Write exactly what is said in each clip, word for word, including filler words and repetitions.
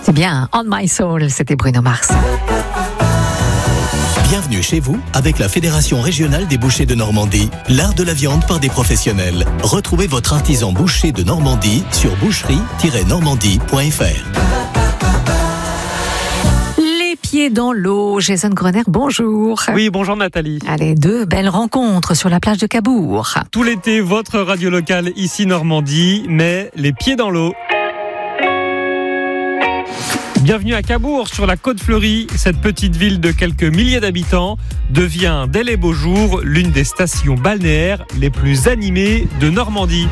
C'est bien, On My Soul, c'était Bruno Mars. Bienvenue chez vous avec la Fédération régionale des bouchers de Normandie, l'art de la viande par des professionnels. Retrouvez votre artisan boucher de Normandie sur boucherie tiret normandie point f r. Les pieds dans l'eau, Jason Grener, bonjour. Oui, bonjour Nathalie. Allez, deux belles rencontres sur la plage de Cabourg. Tout l'été, votre radio locale ici Normandie, mais les pieds dans l'eau. Bienvenue à Cabourg, sur la côte fleurie. Cette petite ville de quelques milliers d'habitants devient, dès les beaux jours, l'une des stations balnéaires les plus animées de Normandie.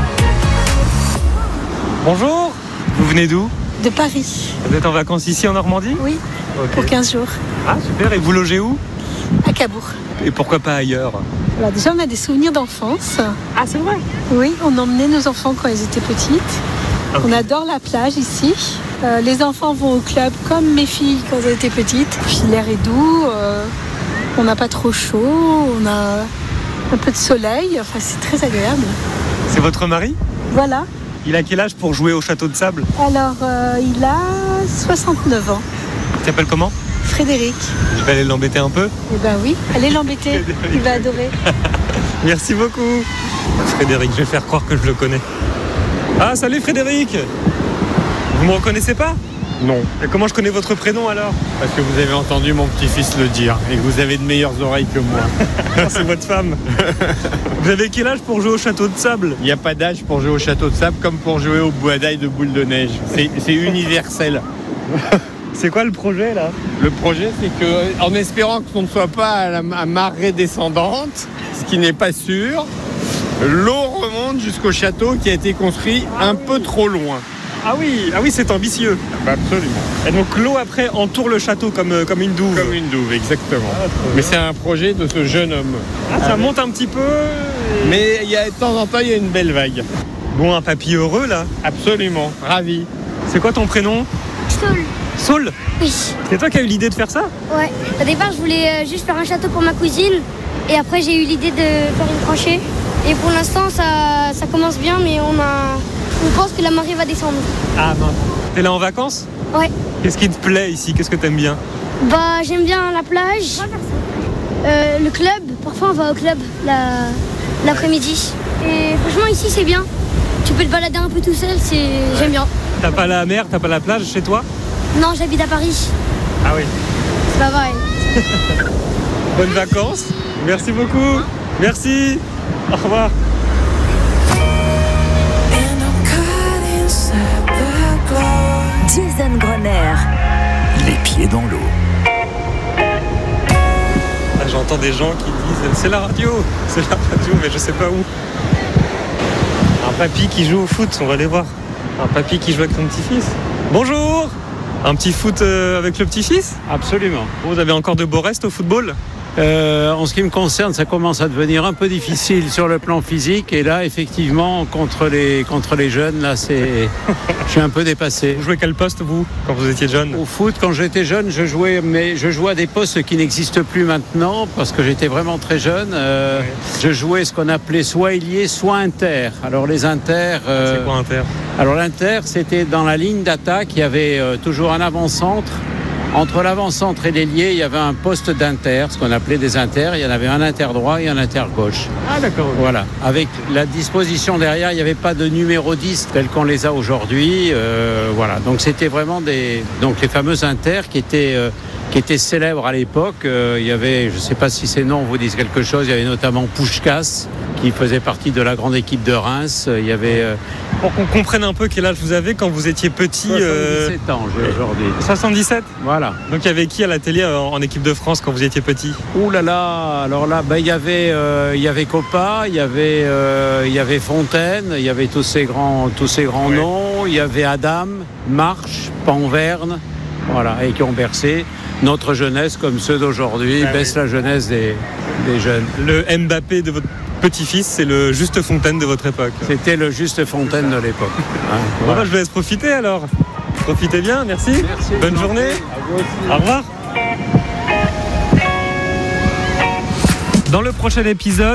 Bonjour, vous venez d'où ? De Paris. Vous êtes en vacances ici en Normandie ? Oui, okay. Pour quinze jours. Ah, super, et vous logez où ? À Cabourg. Et pourquoi pas ailleurs ? Alors déjà, on a des souvenirs d'enfance. Ah, c'est vrai ? Oui, on emmenait nos enfants quand ils étaient petites. Okay. On adore la plage ici. Euh, les enfants vont au club comme mes filles quand elles étaient petites. Puis l'air est doux, euh, on n'a pas trop chaud, on a un peu de soleil. Enfin, c'est très agréable. C'est votre mari ? Voilà. Il a quel âge pour jouer au château de sable ? Alors, euh, il a soixante-neuf ans. Il s'appelle comment ? Frédéric. Je vais aller l'embêter un peu ? Eh ben oui, allez l'embêter, il va adorer. Merci beaucoup. Frédéric, je vais faire croire que je le connais. Ah, salut Frédéric. Vous me reconnaissez pas ? Non. Et comment je connais votre prénom alors ? Parce que vous avez entendu mon petit-fils le dire et que vous avez de meilleures oreilles que moi. C'est votre femme. Vous avez quel âge pour jouer au château de sable ? Il n'y a pas d'âge pour jouer au château de sable comme pour jouer au bouadaï de boule de neige. C'est, c'est universel. C'est quoi le projet là ? Le projet, c'est que, en espérant qu'on ne soit pas à, la, à marée descendante, ce qui n'est pas sûr, l'eau remonte jusqu'au château qui a été construit un peu trop loin. Ah oui, ah oui, c'est ambitieux. Bah absolument. Et donc l'eau après entoure le château comme, comme une douve. Comme une douve, exactement. Ah, Mais c'est un projet de ce jeune homme. Ah, ça Avec... monte un petit peu. Et... Mais il y a, de temps en temps, il y a une belle vague. Bon, un papy heureux là. Absolument, ravi. C'est quoi ton prénom ? Saul. Saul ? Oui. C'est toi qui as eu l'idée de faire ça ? Ouais. Au départ, je voulais juste faire un château pour ma cousine. Et après, j'ai eu l'idée de faire une tranchée. Et pour l'instant, ça, ça commence bien, mais on a... On pense que la marée va descendre. Ah mince. T'es là en vacances ? Ouais. Qu'est-ce qui te plaît ici ? Qu'est-ce que t'aimes bien ? Bah j'aime bien la plage, euh, le club. Parfois on va au club la... l'après-midi. Et franchement ici c'est bien. Tu peux te balader un peu tout seul, c'est... Ouais. J'aime bien. T'as pas la mer, t'as pas la plage chez toi ? Non, j'habite à Paris. Ah oui. C'est pas vrai. Bonnes vacances. Merci beaucoup. Merci. Au revoir. Jason Grener. Les pieds dans l'eau. Ah, j'entends des gens qui disent c'est la radio, c'est la radio, mais je sais pas où. Un papy qui joue au foot, on va aller voir. Un papy qui joue avec son petit-fils. Bonjour. Un petit foot euh, avec le petit-fils ? Absolument. Vous avez encore de beaux restes au football ? Euh, en ce qui me concerne, ça commence à devenir un peu difficile sur le plan physique. Et là, effectivement, contre les, contre les jeunes, là, c'est... je suis un peu dépassé. Vous jouez quel poste, vous, quand vous étiez jeune ? Au foot, quand j'étais jeune, je jouais, mais je jouais à des postes qui n'existent plus maintenant, parce que j'étais vraiment très jeune. Euh, ouais. Je jouais ce qu'on appelait soit ailier, soit inter. Alors, les inter... Euh... C'est quoi inter ? Alors, l'inter, c'était dans la ligne d'attaque, il y avait euh, toujours un avant-centre. Entre l'avant-centre et l'ailier, il y avait un poste d'inter, ce qu'on appelait des inters. Il y en avait un inter droit et un inter gauche. Ah d'accord. Voilà. Avec la disposition derrière, il n'y avait pas de numéro dix tel qu'on les a aujourd'hui. Euh, voilà. Donc c'était vraiment des, donc les fameux inters qui étaient, euh, qui étaient célèbres à l'époque. Euh, il y avait, je ne sais pas si ces noms vous disent quelque chose. Il y avait notamment Puskás, qui faisait partie de la grande équipe de Reims. Il y avait. Euh, Pour qu'on comprenne un peu quel âge vous avez quand vous étiez petit. soixante-dix-sept euh... ans j'ai aujourd'hui. soixante-dix-sept ? Voilà. Donc il y avait qui à la télé en, en équipe de France quand vous étiez petit ? Ouh là là, alors là, ben, il y avait, euh, il y avait Coppa, il y avait, euh, il y avait Fontaine, il y avait tous ces grands, tous ces grands ouais. noms. Il y avait Adam, Marche, Panverne, voilà, et qui ont bercé notre jeunesse comme ceux d'aujourd'hui, ah, baisse oui. la jeunesse des, des jeunes. Le Mbappé de votre petit-fils, c'est le Juste Fontaine de votre époque. C'était le Juste Fontaine de l'époque. Hein, bon, voilà. bah, je vous laisse profiter alors. Profitez bien, merci. merci Bonne journée. Au revoir. Dans le prochain épisode,